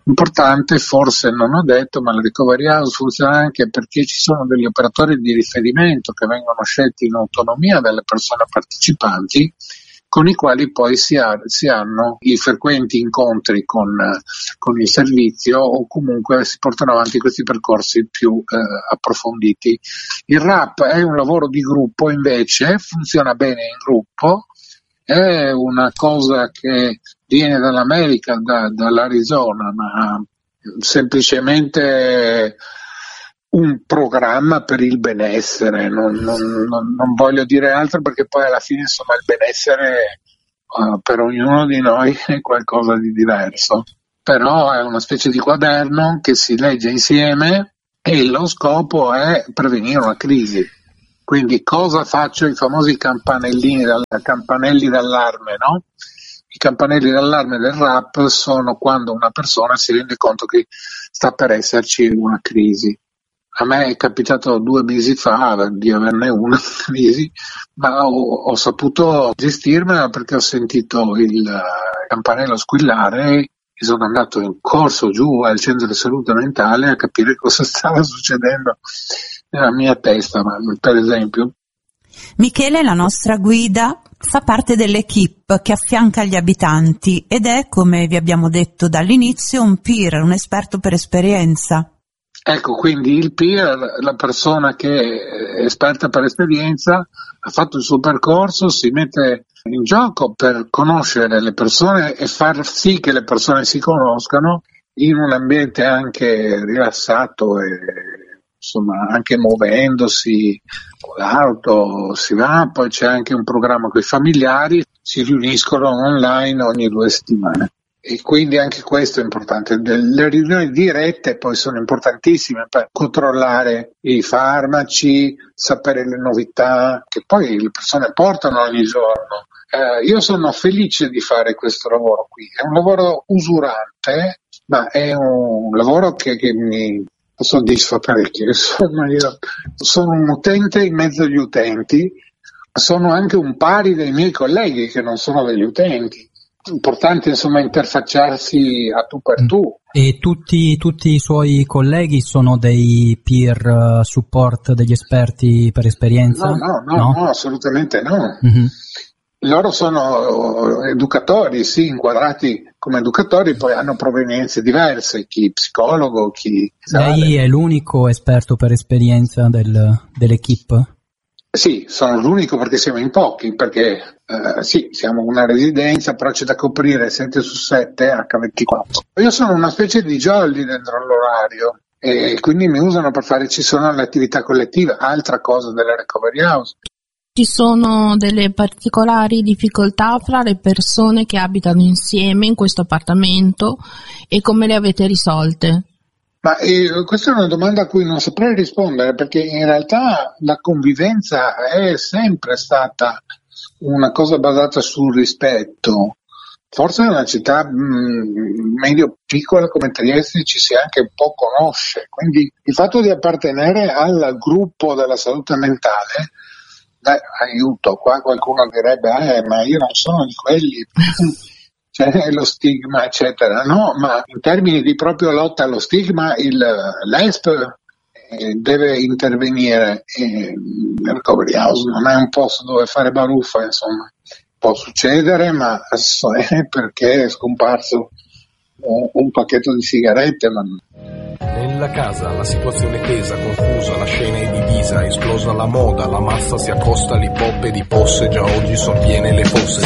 Importante, forse non ho detto, ma la Recovery House funziona anche perché ci sono degli operatori di riferimento che vengono scelti in autonomia dalle persone partecipanti, con i quali poi si hanno i frequenti incontri con il servizio, o comunque si portano avanti questi percorsi più approfonditi. Il RAP è un lavoro di gruppo, invece funziona bene in gruppo, è una cosa che viene dall'America, dall'Arizona, ma semplicemente un programma per il benessere, non voglio dire altro, perché poi alla fine insomma il benessere per ognuno di noi è qualcosa di diverso, però è una specie di quaderno che si legge insieme e lo scopo è prevenire una crisi. Quindi cosa faccio? I famosi campanelli d'allarme, no? I campanelli d'allarme del RAP sono quando una persona si rende conto che sta per esserci una crisi. A me è capitato 2 mesi fa di averne una crisi, ma ho saputo gestirmela perché ho sentito il campanello squillare e sono andato in corso giù al centro di salute mentale a capire cosa stava succedendo nella mia testa, per esempio. Michele, la nostra guida, fa parte dell'equipe che affianca gli abitanti ed è, come vi abbiamo detto dall'inizio, un peer, un esperto per esperienza. Ecco, quindi il peer, la persona che è esperta per esperienza, ha fatto il suo percorso, si mette in gioco per conoscere le persone e far sì che le persone si conoscano in un ambiente anche rilassato e insomma anche muovendosi con l'auto si va. Poi c'è anche un programma con i familiari, si riuniscono online ogni 2 settimane. E quindi anche questo è importante. Le riunioni dirette poi sono importantissime per controllare i farmaci, sapere le novità che poi le persone portano ogni giorno. Io sono felice di fare questo lavoro qui. È un lavoro usurante, ma è un lavoro che mi soddisfa parecchio. Insomma, io sono un utente in mezzo agli utenti, sono anche un pari dei miei colleghi che non sono degli utenti. Importante insomma interfacciarsi a tu per tu. E tutti i suoi colleghi sono dei peer support, degli esperti per esperienza? No, assolutamente no. Mm-hmm. Loro sono educatori, sì, inquadrati come educatori, poi hanno provenienze diverse, chi psicologo, chi... Lei è l'unico esperto per esperienza dell'equipe? Sì, sono l'unico perché siamo in pochi, perché sì, siamo una residenza, però c'è da coprire 7 su 7 H24. Io sono una specie di jolly dentro l'orario e quindi mi usano per fare, ci sono le attività collettive, altra cosa della Recovery House. Ci sono delle particolari difficoltà fra le persone che abitano insieme in questo appartamento e come le avete risolte? Ma questa è una domanda a cui non saprei rispondere, perché in realtà la convivenza è sempre stata una cosa basata sul rispetto. Forse in una città medio piccola come Trieste ci si anche un po' conosce, quindi il fatto di appartenere al gruppo della salute mentale, aiuto, qua qualcuno direbbe ma io non sono di quelli. C'è lo stigma eccetera, no, ma in termini di proprio lotta allo stigma l'ESP deve intervenire. Il Recovery House non è un posto dove fare baruffa, insomma, può succedere, ma è perché è scomparso un pacchetto di sigarette. Nella casa la situazione è tesa, confusa, la scena è divisa, esplosa la moda, la massa si accosta, l'hip hop e di posse, già oggi son piene le fosse.